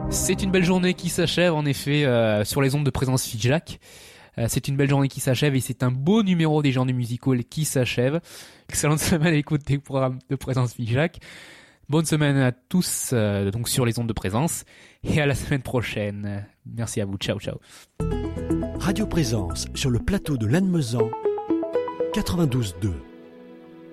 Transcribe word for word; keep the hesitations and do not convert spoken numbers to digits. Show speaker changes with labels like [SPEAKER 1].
[SPEAKER 1] C'est une belle journée qui s'achève, en effet, euh, sur les ondes de Présence Figeac. Euh, c'est une belle journée qui s'achève et c'est un beau numéro des Journées musicales qui s'achève. Excellente semaine à l'écoute des programmes de Présence Figeac. Bonne semaine à tous, euh, donc sur les ondes de Présence. Et à la semaine prochaine. Merci à vous. Ciao, ciao.
[SPEAKER 2] Radio Présence sur le plateau de Lannemezan, quatre-vingt-douze deux.